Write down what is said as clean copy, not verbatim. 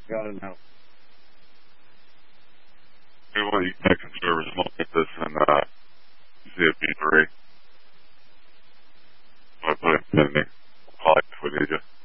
Got it now. We want to connect some servers and look at this and see if P3. I put it in the file if we need you.